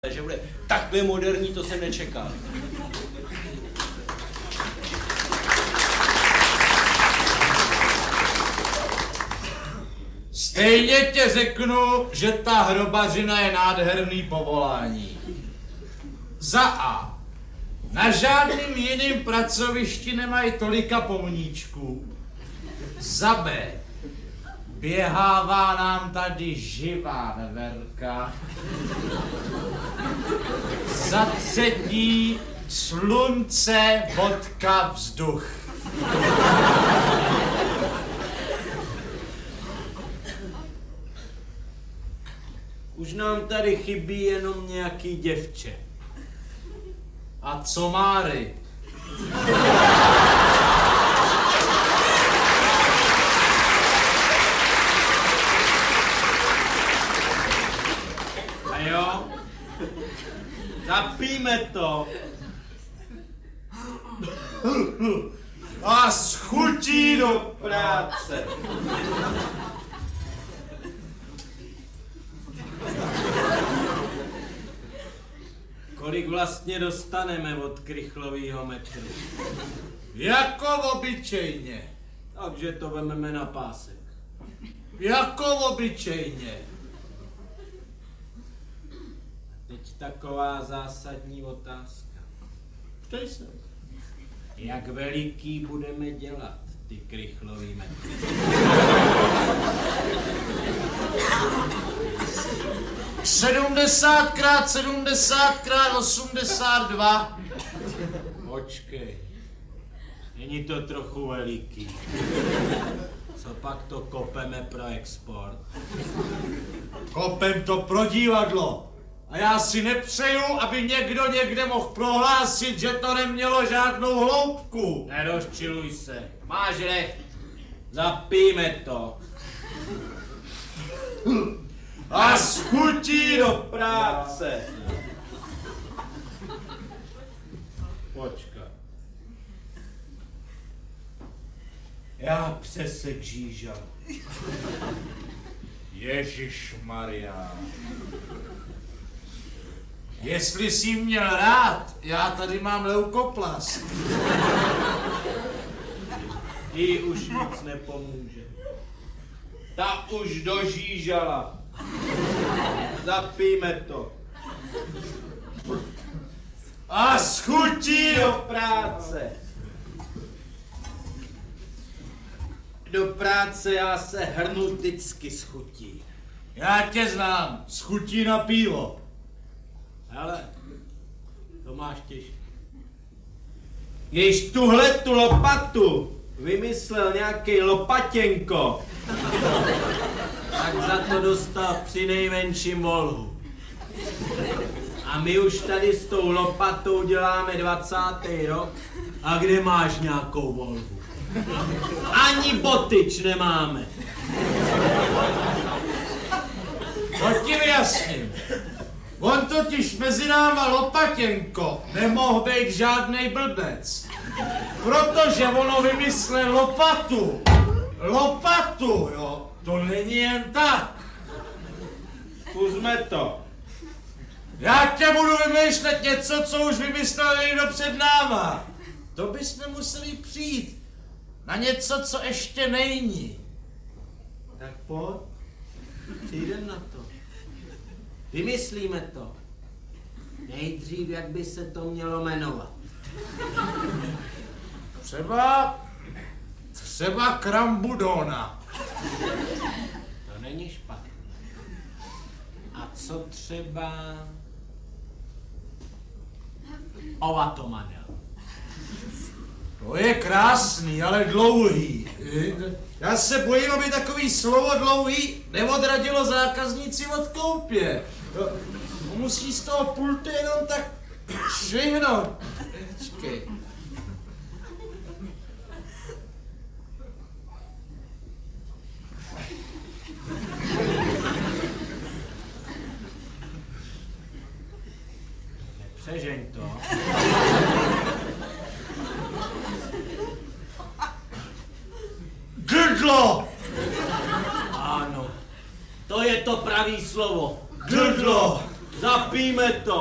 Že bude takhle moderní, to jsem nečekal. Stejně tě řeknu, že ta hrobařina je nádherný povolání. Za A. Na žádným jiným pracovišti nemají tolika pomníčků. Za B. Běhává nám tady živá veverka. Za třetí slunce, vodka, vzduch. Už nám tady chybí jenom nějaký děvče. A co Máry? A jo? Zapijme to. A schutí do práce. Kolik vlastně dostaneme od krychlovýho metru? Jako obyčejně. Takže to vememe na pásek. Jako obyčejně. Teď taková zásadní otázka. Ptej se. Jak veliký budeme dělat ty krychlový metry? Sedmdesát krát 82. Počkej. Není to trochu veliký. Co pak to kopeme pro export? Kopem to pro divadlo. A já si nepřeju, aby někdo někde mohl prohlásit, že to nemělo žádnou hloubku. Nerozčiluj se. Máš recht. Zapijme to. A schutí do práce. Počkat. Já přesek žížal. Ježišmarja. Jestli jsi měl rád, já tady mám leukoplast. Jí už nic nepomůže. Ta už dožížala. Zapijme to. A schutí Do práce. Do práce já se hrnu vždycky s chutí. Já tě znám, schutí na pivo. Hele, to máš těžké. Když tu lopatu vymyslel nějaký Lopatěnko, tak za to dostal při nejmenším volhu. A my už tady s tou lopatou děláme 20. rok a kde máš nějakou volhu? Ani botyč nemáme. To ti vyjasním. On totiž mezi náma Lopatěnko nemohl být žádnej blbec. Protože ono vymyslel lopatu. Lopatu, jo. To není jen tak. Zkusme to. Já tě budu vymýšlet něco, co už vymyslel někdo před náma. To bychom museli přijít na něco, co ještě není. Tak pojď. Přijdem na to. Vymyslíme to. Nejdřív, jak by se to mělo jmenovat. Třeba Krambudona. To není špatné. A co třeba Ovatomanel? To je krásný, ale dlouhý. Já se bojím, aby takový slovo dlouhý neodradilo zákazníci od koupě. Musí z toho pultu jenom tak švihnout. Počkej. Nepřežeň to. Grdlo! Ano, to je to pravý slovo. Grdlo! Zapijme to!